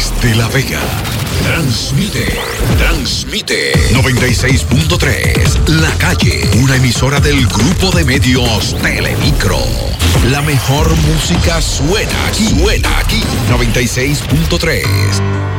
Desde La Vega. Transmite 96.3 La Calle, una emisora del grupo de medios Telemicro. La mejor música suena aquí. 96.3